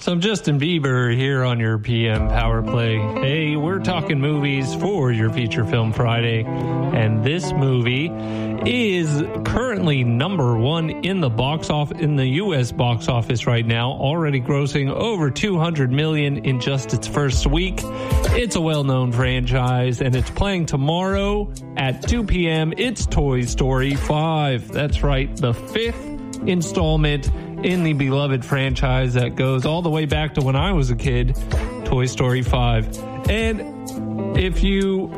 So I'm Justin Bieber here on your PM Power Play. Hey, we're talking movies for your Feature Film Friday. And this movie is currently number one in the U.S. box office right now, already grossing over $200 million in just its first week. It's a well-known franchise, and it's playing tomorrow at 2 p.m. It's Toy Story 5. That's right, the fifth installment in the beloved franchise that goes all the way back to when I was a kid, Toy Story 5. And if you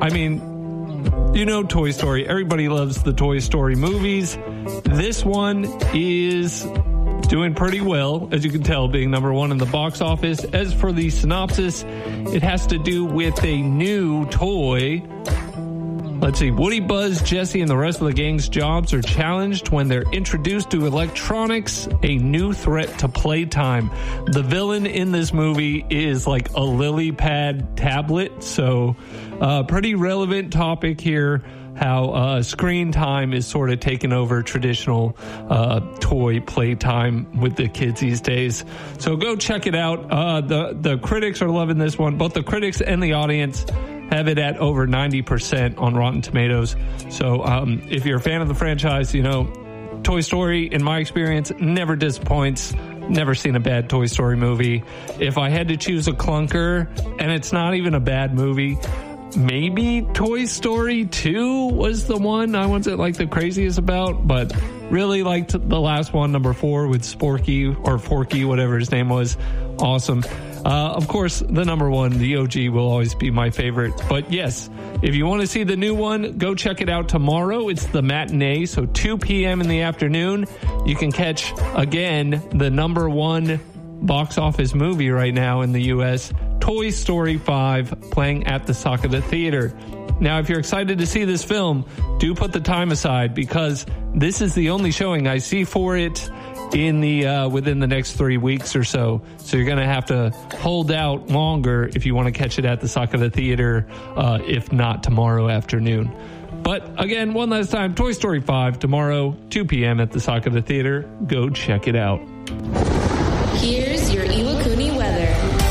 know Toy Story. Everybody loves the Toy Story movies. This one is doing pretty well, as you can tell, being number one in the box office. As for the synopsis, it has to do with a new toy. Let's see. Woody, Buzz, Jessie, and the rest of the gang's jobs are challenged when they're introduced to electronics, a new threat to playtime. The villain in this movie is like a lily pad tablet, so pretty relevant topic here, how screen time is sort of taking over traditional toy playtime with the kids these days. So go check it out. The critics are loving this one. Both the critics and the audience have it at over 90% on Rotten Tomatoes. So if you're a fan of the franchise, you know, Toy Story, in my experience, never disappoints. Never seen a bad Toy Story movie. If I had to choose a clunker, and it's not even a bad movie, maybe Toy Story 2 was the one I wasn't like the craziest about, but really liked the last one, number 4, with Sporky or Forky, whatever his name was. Awesome. Of course, the number one, the OG, will always be my favorite. But yes, if you want to see the new one, go check it out tomorrow. It's the matinee, so 2 p.m. in the afternoon. You can catch, again, the number one box office movie right now in the U.S., Toy Story 5, playing at the Sakata Theater. Now, if you're excited to see this film, do put the time aside, because this is the only showing I see for it in the within the next 3 weeks or so. So you're going to have to hold out longer if you want to catch it at the Sakata Theater, if not tomorrow afternoon. But again, one last time, Toy Story 5 tomorrow, 2 p.m. at the Sakata Theater. Go check it out. Here's your Iwakuni weather.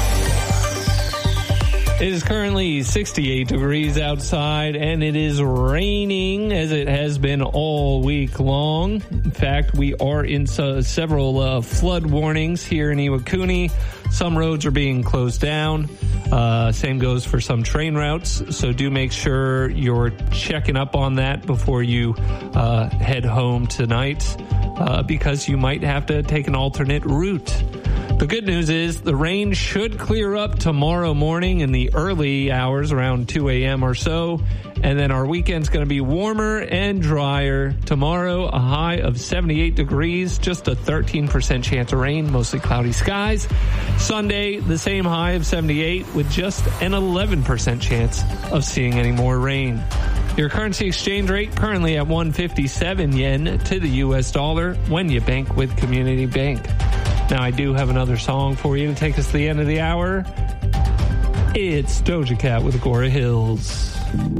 It is currently 68 degrees outside, and it is raining as it has been all week long. In fact, we are in several flood warnings here in Iwakuni. Some roads are being closed down. Same goes for some train routes. So do make sure you're checking up on that before you head home tonight, because you might have to take an alternate route. The good news is the rain should clear up tomorrow morning in the early hours, around 2 a.m. or so. And then our weekend's going to be warmer and drier. Tomorrow, a high of 78 degrees, just a 13% chance of rain, mostly cloudy skies. Sunday, the same high of 78 with just an 11% chance of seeing any more rain. Your currency exchange rate currently at 157 yen to the U.S. dollar when you bank with Community Bank. Now, I do have another song for you to take us to the end of the hour. It's Doja Cat with Agora Hills.